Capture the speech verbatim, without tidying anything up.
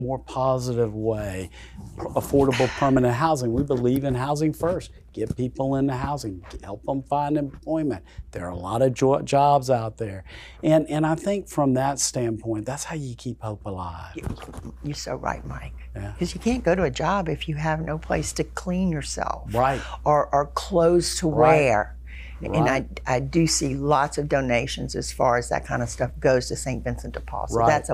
more positive way. Affordable permanent housing. We believe in housing first. Get people into housing, help them find employment. There are a lot of jo jobs out there. And, and I think from that standpoint, that's how you keep hope alive. You're so right, Mike. Yeah. Because you can't go to a job if you have no place to clean yourself. Right. Or, or clothes to Right. wear. Right. And I, I do see lots of donations as far as that kind of stuff goes to Saint Vincent de Paul. So right. that's a